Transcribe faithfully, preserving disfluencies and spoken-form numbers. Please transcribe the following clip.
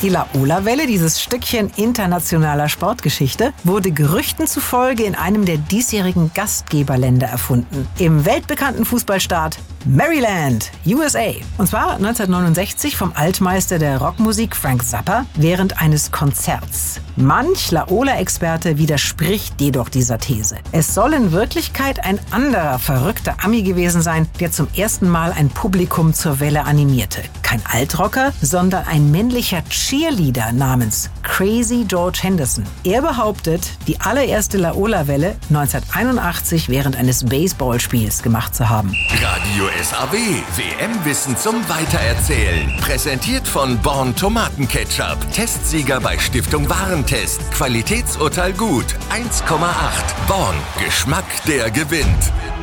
Die Laola-Welle, dieses Stückchen internationaler Sportgeschichte, wurde Gerüchten zufolge in einem der diesjährigen Gastgeberländer erfunden. Im weltbekannten Fußballstaat Maryland, U S A. Und zwar neunzehnhundertneunundsechzig vom Altmeister der Rockmusik Frank Zappa während eines Konzerts. Manch Laola-Experte widerspricht jedoch dieser These. Es soll in Wirklichkeit ein anderer verrückter Ami gewesen sein, der zum ersten Mal ein Publikum zur Welle animierte. Kein Altrocker, sondern ein männlicher Cheerleader namens Crazy George Henderson. Er behauptet, die allererste Laola-Welle neunzehnhunderteinundachtzig während eines Baseballspiels gemacht zu haben. Radio S A W, W M-Wissen zum Weitererzählen. Präsentiert von Born Tomatenketchup. Testsieger bei Stiftung Warentest. Qualitätsurteil gut. eins Komma acht. Born. Geschmack, der gewinnt.